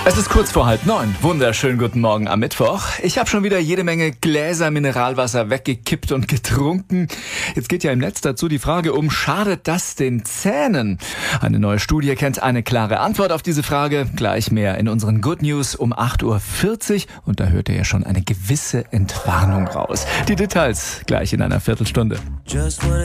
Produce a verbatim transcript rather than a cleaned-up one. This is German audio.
Es ist kurz vor halb neun. Wunderschönen guten Morgen am Mittwoch. Ich habe schon wieder jede Menge Gläser Mineralwasser weggekippt und getrunken. Jetzt geht ja im Netz dazu die Frage um, schadet das den Zähnen? Eine neue Studie kennt eine klare Antwort auf diese Frage. Gleich mehr in unseren Good News um acht Uhr vierzig. Und da hört ihr ja schon eine gewisse Entwarnung raus. Die Details gleich in einer Viertelstunde.